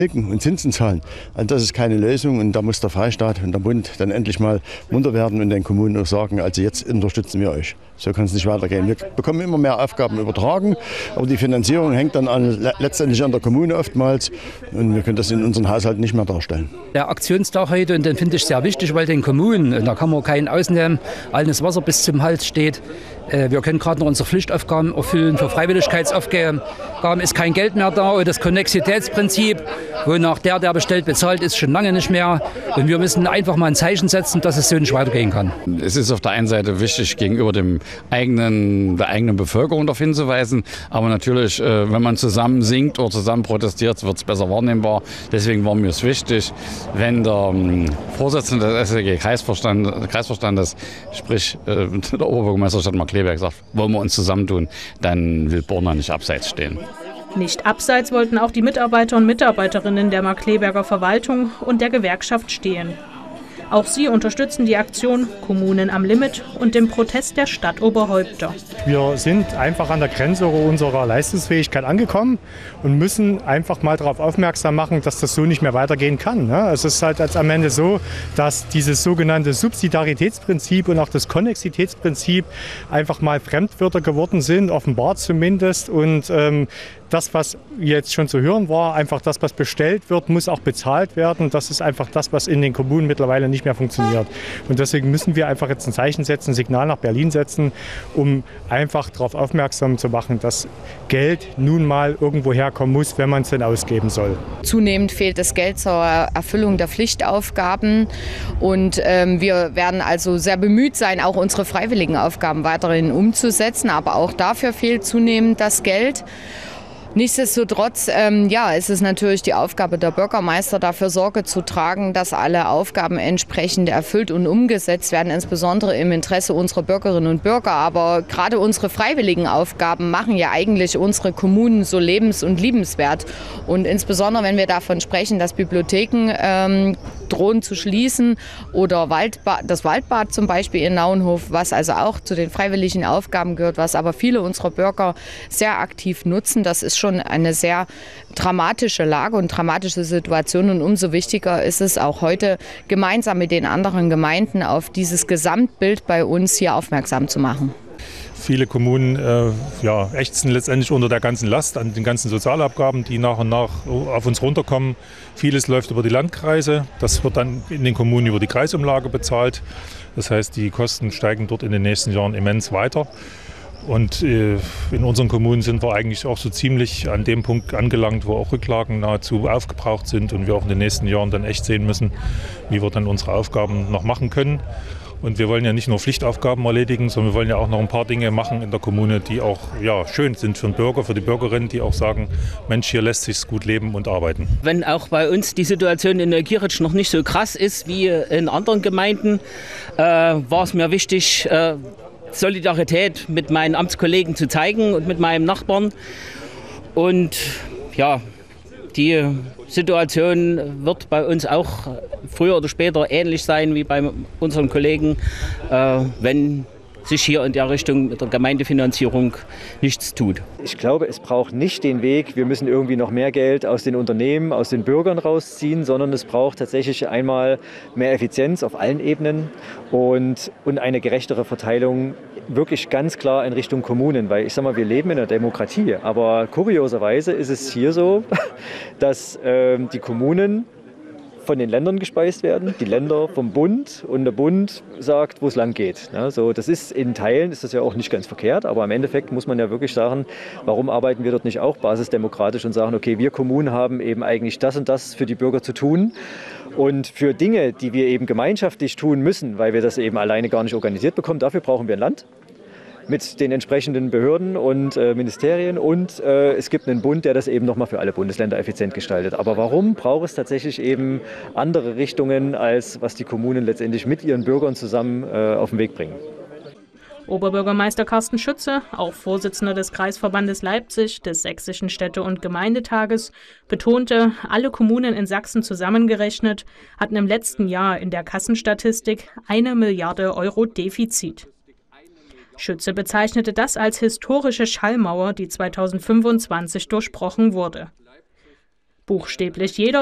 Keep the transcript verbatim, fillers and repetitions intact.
und Zinsen zahlen. Also das ist keine Lösung und da muss der Freistaat und der Bund dann endlich mal munter werden und den Kommunen auch sagen, also jetzt unterstützen wir euch. So kann es nicht weitergehen. Wir bekommen immer mehr Aufgaben übertragen, aber die Finanzierung hängt dann an, letztendlich an der Kommune oftmals und wir können das in unseren Haushalten nicht mehr darstellen. Der Aktionstag heute, und den finde ich sehr wichtig, weil den Kommunen, und da kann man keinen ausnehmen, allen das Wasser bis zum Hals steht. Wir können gerade noch unsere Pflichtaufgaben erfüllen. Für Freiwilligkeitsaufgaben ist kein Geld mehr da. Und das Konnexitätsprinzip, wonach der, der bestellt, bezahlt, ist schon lange nicht mehr. Und wir müssen einfach mal ein Zeichen setzen, dass es so nicht weitergehen kann. Es ist auf der einen Seite wichtig, gegenüber dem eigenen, der eigenen Bevölkerung darauf hinzuweisen. Aber natürlich, wenn man zusammen singt oder zusammen protestiert, wird es besser wahrnehmbar. Deswegen war mir es wichtig, wenn der Vorsitzende des S E G-Kreisvorstandes, sprich der Oberbürgermeister Stadt Markkleeberg, sagt, wollen wir uns zusammentun, dann will Borna nicht abseits stehen. Nicht abseits wollten auch die Mitarbeiter und Mitarbeiterinnen der Markkleeberger Verwaltung und der Gewerkschaft stehen. Auch sie unterstützen die Aktion Kommunen am Limit und den Protest der Stadtoberhäupter. Wir sind einfach an der Grenze unserer Leistungsfähigkeit angekommen und müssen einfach mal darauf aufmerksam machen, dass das so nicht mehr weitergehen kann. Es ist halt am Ende so, dass dieses sogenannte Subsidiaritätsprinzip und auch das Konnexitätsprinzip einfach mal Fremdwörter geworden sind, offenbar zumindest. Und ähm, das, was jetzt schon zu hören war, einfach das, was bestellt wird, muss auch bezahlt werden. Das ist einfach das, was in den Kommunen mittlerweile nicht mehr funktioniert. Und deswegen müssen wir einfach jetzt ein Zeichen setzen, ein Signal nach Berlin setzen, um einfach darauf aufmerksam zu machen, dass Geld nun mal irgendwo herkommen muss, wenn man es denn ausgeben soll. Zunehmend fehlt das Geld zur Erfüllung der Pflichtaufgaben. Und ähm, wir werden also sehr bemüht sein, auch unsere freiwilligen Aufgaben weiterhin umzusetzen. Aber auch dafür fehlt zunehmend das Geld. Nichtsdestotrotz, ähm, ja, ist es natürlich die Aufgabe der Bürgermeister, dafür Sorge zu tragen, dass alle Aufgaben entsprechend erfüllt und umgesetzt werden, insbesondere im Interesse unserer Bürgerinnen und Bürger. Aber gerade unsere freiwilligen Aufgaben machen ja eigentlich unsere Kommunen so lebens- und liebenswert. Und insbesondere, wenn wir davon sprechen, dass Bibliotheken ähm, drohen zu schließen oder Waldbad, das Waldbad zum Beispiel in Nauenhof, was also auch zu den freiwilligen Aufgaben gehört, was aber viele unserer Bürger sehr aktiv nutzen, das ist schon eine sehr dramatische Lage und dramatische Situation. Und umso wichtiger ist es auch heute, gemeinsam mit den anderen Gemeinden auf dieses Gesamtbild bei uns hier aufmerksam zu machen. Viele Kommunen äh, ja, ächzen letztendlich unter der ganzen Last an den ganzen Sozialabgaben, die nach und nach auf uns runterkommen. Vieles läuft über die Landkreise. Das wird dann in den Kommunen über die Kreisumlage bezahlt. Das heißt, die Kosten steigen dort in den nächsten Jahren immens weiter. Und äh, in unseren Kommunen sind wir eigentlich auch so ziemlich an dem Punkt angelangt, wo auch Rücklagen nahezu aufgebraucht sind und wir auch in den nächsten Jahren dann echt sehen müssen, wie wir dann unsere Aufgaben noch machen können. Und wir wollen ja nicht nur Pflichtaufgaben erledigen, sondern wir wollen ja auch noch ein paar Dinge machen in der Kommune, die auch ja, schön sind für den Bürger, für die Bürgerinnen, die auch sagen, Mensch, hier lässt sich gut leben und arbeiten. Wenn auch bei uns die Situation in Neukirch noch nicht so krass ist wie in anderen Gemeinden, äh, war es mir wichtig, äh, Solidarität mit meinen Amtskollegen zu zeigen und mit meinem Nachbarn. Und ja, die Situation wird bei uns auch früher oder später ähnlich sein wie bei unseren Kollegen, äh, wenn sich hier in der Richtung mit der Gemeindefinanzierung nichts tut. Ich glaube, es braucht nicht den Weg, wir müssen irgendwie noch mehr Geld aus den Unternehmen, aus den Bürgern rausziehen, sondern es braucht tatsächlich einmal mehr Effizienz auf allen Ebenen und, und eine gerechtere Verteilung wirklich ganz klar in Richtung Kommunen, weil ich sage mal, wir leben in einer Demokratie, aber kurioserweise ist es hier so, dass äh, die Kommunen von den Ländern gespeist werden, die Länder vom Bund und der Bund sagt, wo es lang geht. Ja, so, das ist in Teilen ist das ja auch nicht ganz verkehrt, aber im Endeffekt muss man ja wirklich sagen, warum arbeiten wir dort nicht auch basisdemokratisch und sagen, okay, wir Kommunen haben eben eigentlich das und das für die Bürger zu tun und für Dinge, die wir eben gemeinschaftlich tun müssen, weil wir das eben alleine gar nicht organisiert bekommen, dafür brauchen wir ein Land mit den entsprechenden Behörden und äh, Ministerien und äh, es gibt einen Bund, der das eben nochmal für alle Bundesländer effizient gestaltet. Aber warum braucht es tatsächlich eben andere Richtungen, als was die Kommunen letztendlich mit ihren Bürgern zusammen äh, auf den Weg bringen? Oberbürgermeister Carsten Schütze, auch Vorsitzender des Kreisverbandes Leipzig, des Sächsischen Städte- und Gemeindetages, betonte, alle Kommunen in Sachsen zusammengerechnet hatten im letzten Jahr in der Kassenstatistik eine Milliarde Euro Defizit. Schütze bezeichnete das als historische Schallmauer, die zweitausendfünfundzwanzig durchbrochen wurde. Buchstäblich jeder